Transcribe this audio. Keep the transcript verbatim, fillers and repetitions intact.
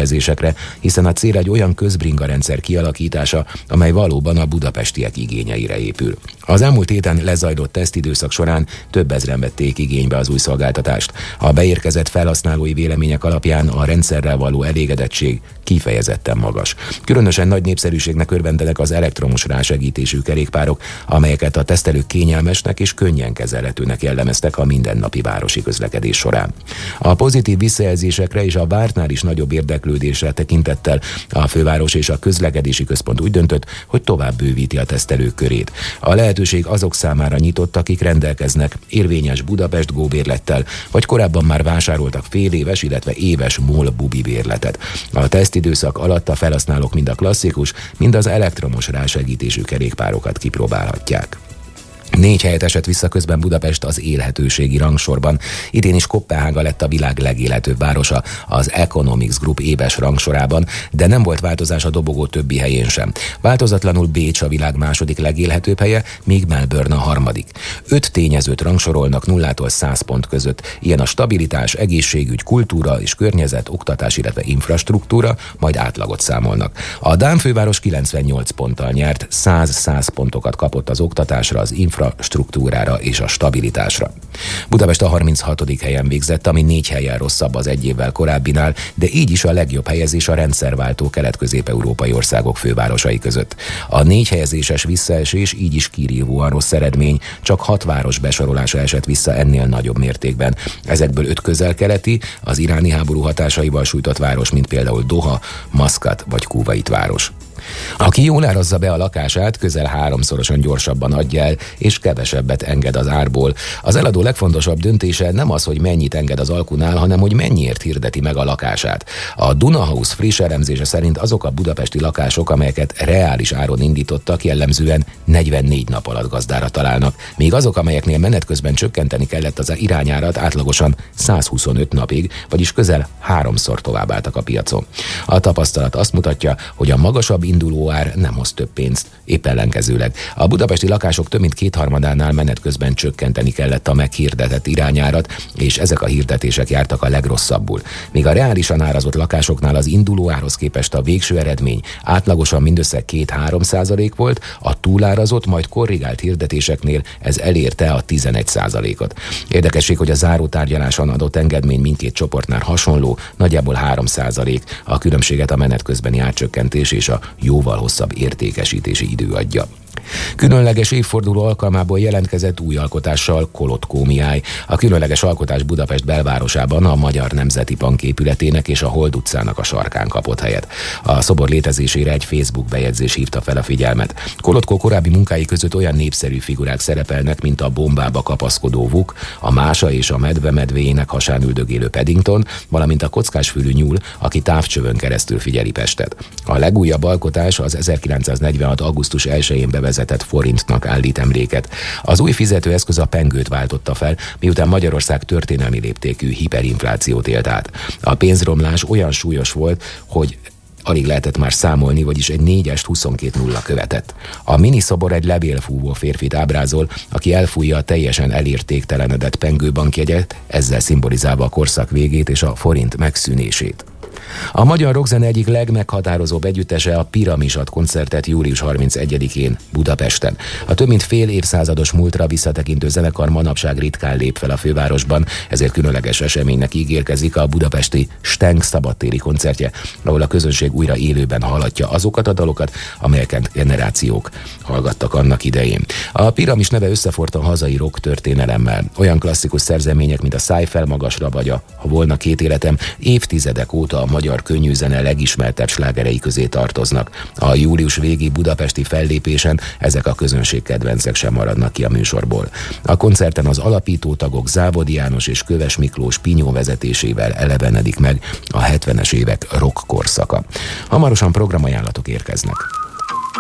visszajelzésekre, hiszen a cél egy olyan közbringa rendszer kialakítása, amely valóban a budapestiek igényeire épül. Az elmúlt héten lezajlott tesztidőszak során több ezren vették igénybe az új szolgáltatást. A beérkezett felhasználói vélemények alapján a rendszerrel való elégedettség kifejezetten magas. Különösen nagy népszerűségnek örvendenek az elektromos rásegítésű kerékpárok, amelyeket a tesztelők kényelmesnek és könnyen kezelhetőnek jellemeztek a mindennapi városi közlekedés során. A pozitív visszajelzésekre és a vártnál is nagyobb érdeklődésre tekintettel a főváros és a közlekedési központ úgy döntött, hogy tovább bővíti a tesztelők körét. A lehetőség azok számára nyitott, akik rendelkeznek érvényes Budapest Go bérlettel, vagy korábban már vásároltak fél éves, illetve éves MOL Bubi bérletet. A tesztidőszak alatt a felhasználók mind a klasszikus, mind az elektromos rásegítésű kerékpárokat kipróbálhatják. Négy helyet esett vissza közben Budapest az élhetőségi rangsorban. Idén is Koppenhága lett a világ legélhetőbb városa az Economics Group éves rangsorában, de nem volt változás a dobogó többi helyén sem. Változatlanul Bécs a világ második legélhetőbb helye, míg Melbourne a harmadik. Öt tényezőt rangsorolnak nullától száz pont között. Ilyen a stabilitás, egészségügy, kultúra és környezet, oktatás, illetve infrastruktúra, majd átlagot számolnak. A dán főváros kilencvennyolc ponttal nyert, száz-száz pontokat kapott az oktatásra, az infrastruktúra struktúrára és a stabilitásra. Budapest a harminchatodik helyen végzett, ami négy helyen rosszabb az egy évvel korábbinál, de így is a legjobb helyezés a rendszerváltó kelet-közép-európai országok fővárosai között. A négy helyezéses visszaesés így is kirívóan rossz eredmény, csak hat város besorolása esett vissza ennél nagyobb mértékben. Ezekből öt közel-keleti, az iráni háború hatásaival sújtott város, mint például Doha, Maszkat vagy Kuvait város. Aki jól árazza be a lakását, közel háromszorosan gyorsabban adja el, és kevesebbet enged az árból. Az eladó legfontosabb döntése nem az, hogy mennyit enged az alkunál, hanem hogy mennyiért hirdeti meg a lakását. A Duna House friss elemzése szerint azok a budapesti lakások, amelyeket reális áron indítottak, jellemzően negyvennégy nap alatt gazdára találnak, míg azok, amelyeknél menet közben csökkenteni kellett az irányárat, átlagosan százhuszonöt napig, vagyis közel háromszor tovább álltak a piacon. A tapasztalat azt mutatja, hogy a magasabb induló ár nem hoz több pénzt, épp ellenkezőleg. A budapesti lakások több mint kétharmadánál menet közben csökkenteni kellett a meghirdetett irányárat, és ezek a hirdetések jártak a legrosszabbul. Míg a reálisan árazott lakásoknál az induló árhoz képest a végső eredmény átlagosan mindössze két-három százalék volt, a túlárazott, majd korrigált hirdetéseknél ez elérte a tizenegy százalékot. Érdekesség, hogy a záró tárgyaláson adott engedmény mindkét csoportnál hasonló, nagyjából három százalék, a különbséget a menet közbeni árcsökkentés és a jóval hosszabb értékesítési idő adja. Különleges évforduló alkalmából jelentkezett új alkotással Kolotkó Mihály. A különleges alkotás Budapest belvárosában a Magyar Nemzeti Bank épületének és a Hold utcának a sarkán kapott helyet. A szobor létezésére egy Facebook bejegyzés hívta fel a figyelmet. Kolotkó korábbi munkái között olyan népszerű figurák szerepelnek, mint a bombába kapaszkodó Vuk, a Mása és a medve medvéjének hasán üldögélő Paddington, valamint a kockásfülű nyúl, aki távcsövön keresztül figyeli Pestet. A legújabb alkotás az ezerkilencszáznegyvenhat. augusztus elsején bevezetett forintnak állít emléket. Az új fizetőeszköz a pengőt váltotta fel, miután Magyarország történelmi léptékű hiperinflációt élt át. A pénzromlás olyan súlyos volt, hogy alig lehetett már számolni, vagyis egy négyest huszonkét nulla követett. A miniszobor egy levélfúvó férfit ábrázol, aki elfújja a teljesen elértéktelenedett pengőbankjegyet, ezzel szimbolizálva a korszak végét és a forint megszűnését. A magyar rockzene egyik legmeghatározóbb együttese a Piramis ad koncertet július harmincegyedikén Budapesten. A több mint fél évszázados múltra visszatekintő zenekar manapság ritkán lép fel a fővárosban, ezért különleges eseménynek ígérkezik a budapesti Stenk szabadtéri koncertje, ahol a közönség újra élőben hallatja azokat a dalokat, amelyeket generációk hallgattak annak idején. A Piramis neve összeforrt a hazai rock történelemmel. Olyan klasszikus szerzemények, mint a Szállj fel magasra vagy a Ha volna két életem évtizedek óta a magyar könnyűzene legismertebb slágerei közé tartoznak. A július végi budapesti fellépésen ezek a közönség kedvencek sem maradnak ki a műsorból. A koncerten az alapító tagok Závodi János és Köves Miklós Pinyó vezetésével elevenedik meg a hetvenes évek rock korszaka. Hamarosan programajánlatok érkeznek.